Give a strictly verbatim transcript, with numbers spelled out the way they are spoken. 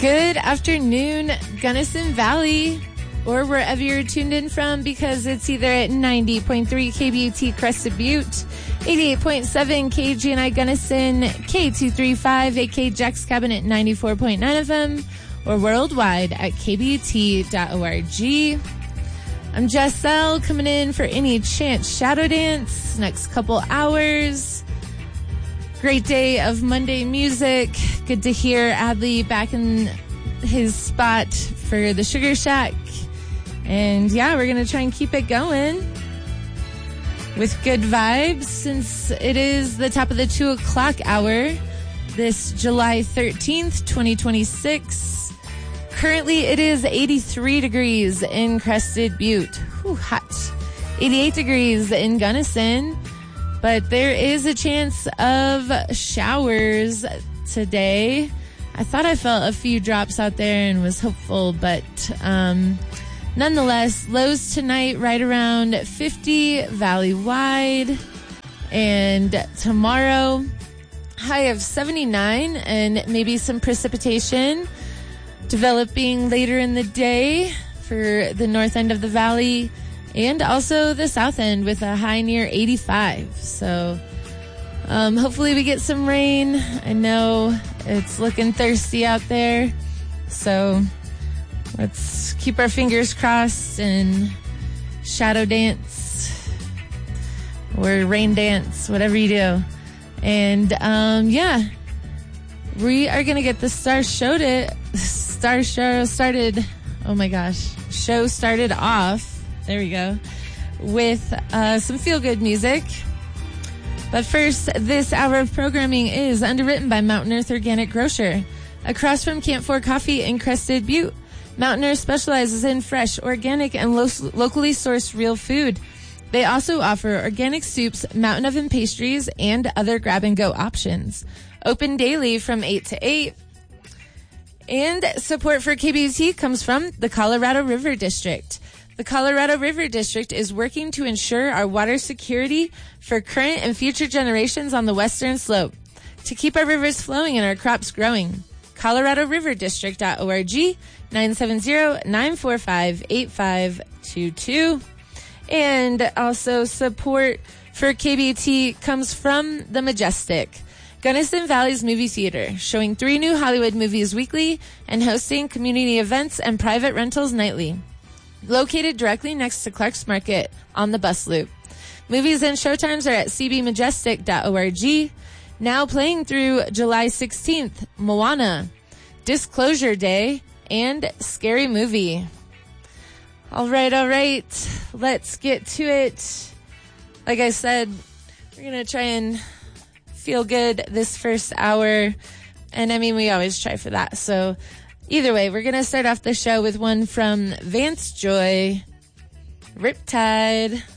Good afternoon, Gunnison Valley, or wherever you're tuned in from, because it's either at ninety point three K B U T Crested Butte, eighty-eight point seven K G N I Gunnison, K two thirty-five A K Jack's Cabin at ninety-four point nine F M, or worldwide at K B U T dot org. I'm Jessel, coming in for any chance shadow dance next couple hours. Great day of Monday music. Good to hear Adley back in his spot for the Sugar Shack. And yeah, we're going to try and keep it going with good vibes since it is the top of the two o'clock hour this July thirteenth, twenty twenty-six. Currently it is eighty-three degrees in Crested Butte. Whew, hot. eighty-eight degrees in Gunnison. But there is a chance of showers today. I thought I felt a few drops out there and was hopeful, but um, nonetheless, lows tonight right around fifty valley-wide. And tomorrow, high of seventy-nine and maybe some precipitation developing later in the day for the north end of the valley. And also the south end with a high near eighty-five. So um, hopefully we get some rain. I know it's looking thirsty out there. So let's keep our fingers crossed and shadow dance or rain dance, whatever you do. And um, yeah, we are going to get the Star Showed It. Star Show started. Oh my gosh. Show started off. There we go. With uh, some feel-good music. But first, this hour of programming is underwritten by Mountain Earth Organic Grocer. Across from Camp Four Coffee in Crested Butte, Mountain Earth specializes in fresh, organic, and lo- locally sourced real food. They also offer organic soups, mountain oven pastries, and other grab-and-go options. Open daily from eight to eight. And support for K B U T comes from the Colorado River District. The Colorado River District is working to ensure our water security for current and future generations on the western slope, to keep our rivers flowing and our crops growing. colorado river district dot org, nine seven zero, nine four five, eight five two two. And also support for K B U T comes from The Majestic, Gunnison Valley's movie theater, showing three new Hollywood movies weekly and hosting community events and private rentals nightly. Located directly next to Clark's Market on the bus loop. Movies and showtimes are at c b majestic dot org. Now playing through July sixteenth, Moana, Disclosure Day, and Scary Movie. All right, all right. Let's get to it. Like I said, we're going to try and feel good this first hour. And I mean, we always try for that. So either way, we're going to start off the show with one from Vance Joy, Riptide.